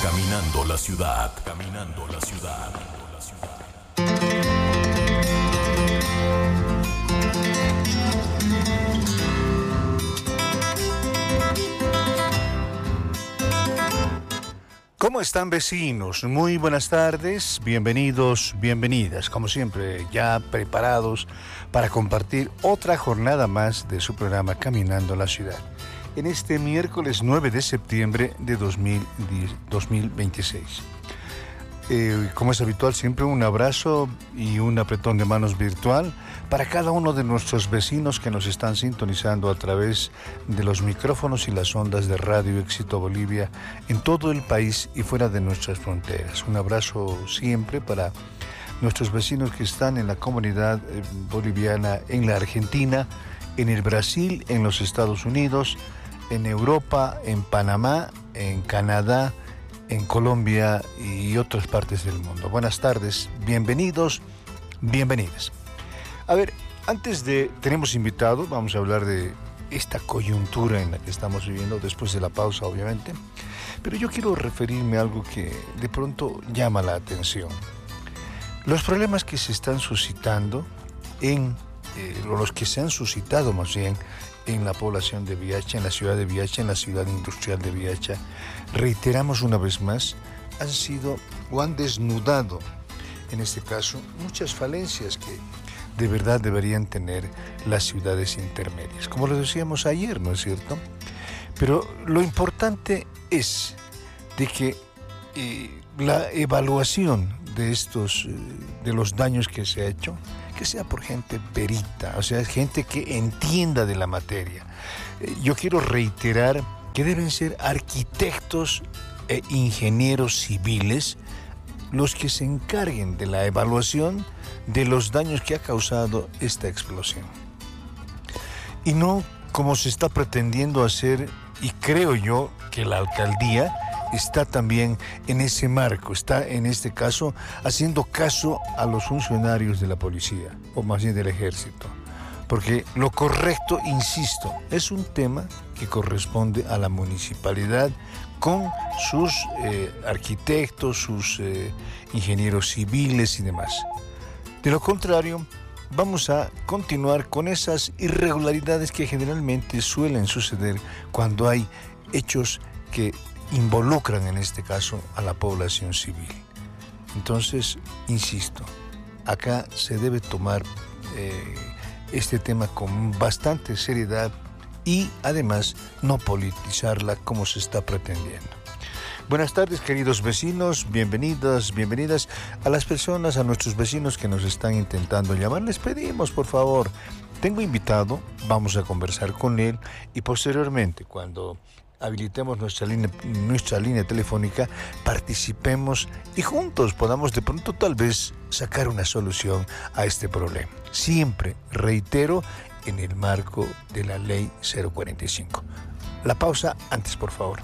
Caminando la ciudad, caminando la ciudad. ¿Cómo están, vecinos? Muy buenas tardes, bienvenidos, bienvenidas, como siempre, ya preparados para compartir otra jornada más de su programa Caminando la Ciudad, en este miércoles 9 de septiembre de 2026. Como es habitual, siempre un abrazo y un apretón de manos virtual para cada uno de nuestros vecinos que nos están sintonizando a través de los micrófonos y las ondas de Radio Éxito Bolivia en todo el país y fuera de nuestras fronteras. Un abrazo siempre para nuestros vecinos que están en la comunidad boliviana, en la Argentina, en el Brasil, en los Estados Unidos, en Europa, en Panamá, en Canadá, en Colombia y otras partes del mundo. Buenas tardes, bienvenidos, bienvenidas. A ver, tenemos invitado, vamos a hablar de esta coyuntura en la que estamos viviendo, después de la pausa obviamente, pero yo quiero referirme a algo que de pronto llama la atención. Los problemas que se están suscitando los que se han suscitado más bien en la población de Viacha, en la ciudad de Viacha, en la ciudad industrial de Viacha, reiteramos una vez más, han sido o han desnudado, en este caso, muchas falencias que de verdad deberían tener las ciudades intermedias. Como lo decíamos ayer, ¿no es cierto? Pero lo importante es de que la evaluación de los daños que se ha hecho, que sea por gente perita, o sea, gente que entienda de la materia. Yo quiero reiterar que deben ser arquitectos e ingenieros civiles los que se encarguen de la evaluación de los daños que ha causado esta explosión. Y no como se está pretendiendo hacer, y creo yo que la alcaldía está también en ese marco, está en este caso haciendo caso a los funcionarios de la policía, o más bien del ejército. Porque lo correcto, insisto, es un tema que corresponde a la municipalidad con sus arquitectos, sus ingenieros civiles y demás. De lo contrario, vamos a continuar con esas irregularidades que generalmente suelen suceder cuando hay hechos que involucran en este caso a la población civil. Entonces, insisto, acá se debe tomar este tema con bastante seriedad y además no politizarla como se está pretendiendo. Buenas tardes, queridos vecinos, bienvenidas a las personas, a nuestros vecinos que nos están intentando llamar. Les pedimos, por favor, tengo invitado, vamos a conversar con él y posteriormente, cuando habilitemos nuestra línea telefónica, participemos y juntos podamos de pronto tal vez sacar una solución a este problema. Siempre, reitero, en el marco de la Ley 045. La pausa antes, por favor.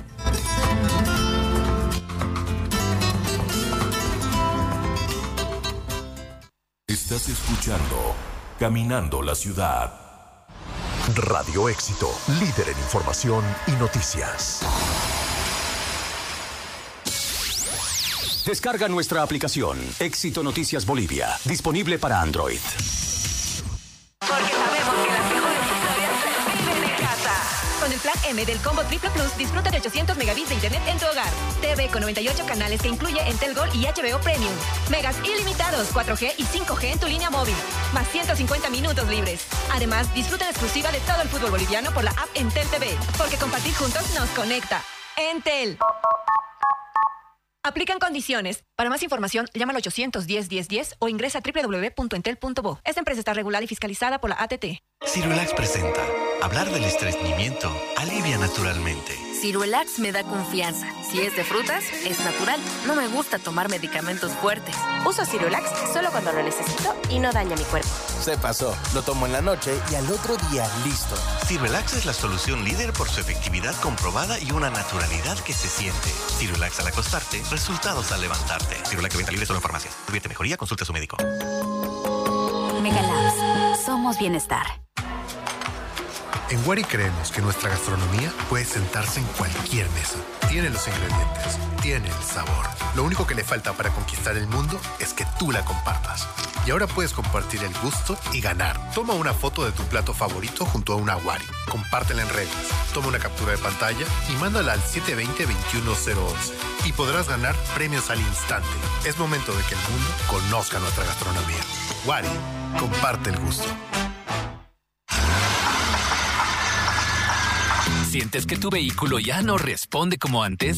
Estás escuchando Caminando la Ciudad. Radio Éxito, líder en información y noticias. Descarga nuestra aplicación Éxito Noticias Bolivia, disponible para Android. Porque sabemos que las mejores historias se viven en casa. Con el plan M del Combo Triple Plus, disfruta de 800 megabits de internet en tu hogar. TV con 98 canales que incluye Entel Gold y HBO Premium. Megas ilimitados, 4G y 5G en tu línea móvil. Más 150 minutos libres. Además, disfruta en exclusiva de todo el fútbol boliviano por la app Entel TV. Porque compartir juntos nos conecta. Entel. Aplican condiciones. Para más información, llama al 810-1010 o ingresa a www.entel.bo. Esta empresa está regulada y fiscalizada por la ATT. Ciruelax presenta. Hablar del estreñimiento alivia naturalmente. Ciruelax me da confianza. Si es de frutas, es natural. No me gusta tomar medicamentos fuertes. Uso Ciruelax solo cuando lo necesito y no daña mi cuerpo. Se pasó. Lo tomo en la noche y al otro día listo. Ciruelax es la solución líder por su efectividad comprobada y una naturalidad que se siente. Ciruelax al acostarte, resultados al levantarte. Ciruelax de venta libre solo en farmacias. Si advierte mejoría, consulte a su médico. Megalabs. Somos bienestar. En Wari creemos que nuestra gastronomía puede sentarse en cualquier mesa. Tiene los ingredientes, tiene el sabor. Lo único que le falta para conquistar el mundo es que tú la compartas. Y ahora puedes compartir el gusto y ganar. Toma una foto de tu plato favorito junto a una Wari. Compártela en redes. Toma una captura de pantalla y mándala al 720-21011. Y podrás ganar premios al instante. Es momento de que el mundo conozca nuestra gastronomía. Wari, comparte el gusto. ¿Sientes que tu vehículo ya no responde como antes?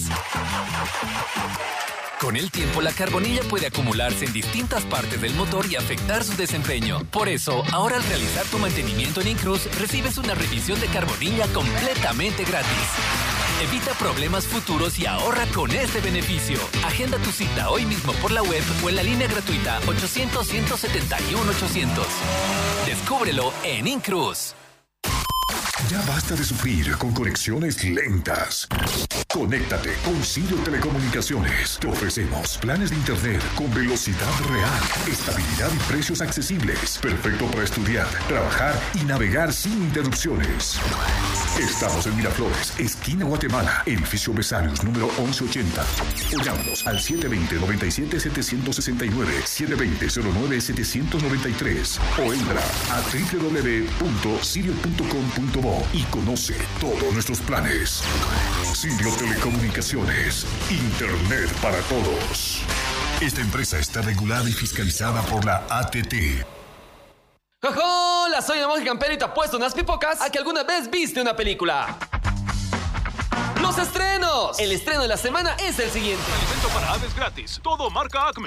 Con el tiempo, la carbonilla puede acumularse en distintas partes del motor y afectar su desempeño. Por eso, ahora al realizar tu mantenimiento en Incruz, recibes una revisión de carbonilla completamente gratis. Evita problemas futuros y ahorra con este beneficio. Agenda tu cita hoy mismo por la web o en la línea gratuita 800-171-800. Descúbrelo en Incruz. Ya basta de sufrir con conexiones lentas. Conéctate con Sirio Telecomunicaciones. Te ofrecemos planes de internet con velocidad real, estabilidad y precios accesibles. Perfecto para estudiar, trabajar y navegar sin interrupciones. Estamos en Miraflores, esquina Guatemala, edificio Besarios, número 1180. O llámanos al 720-97-769, 720-09-793. O entra a www.sirio.com.bo y conoce todos nuestros planes. Sirio Telecomunicaciones, Internet para todos. Esta empresa está regulada y fiscalizada por la ATT. ¡Hola! Soy el monje campero y te apuesto unas pipocas a que alguna vez viste una película. ¡Los estrenos! El estreno de la semana es el siguiente. Alimento para aves gratis. Todo marca Acme.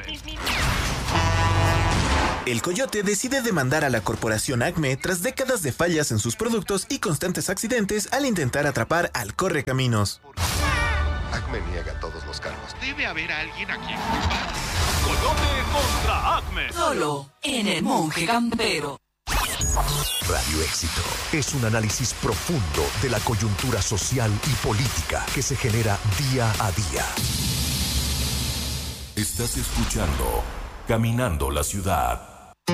El Coyote decide demandar a la corporación Acme tras décadas de fallas en sus productos y constantes accidentes al intentar atrapar al correcaminos. Acme niega todos los cargos. Debe haber alguien aquí. Coyote contra Acme. Solo en el monje campero. Radio Éxito es un análisis profundo de la coyuntura social y política que se genera día a día. Estás escuchando Caminando la Ciudad.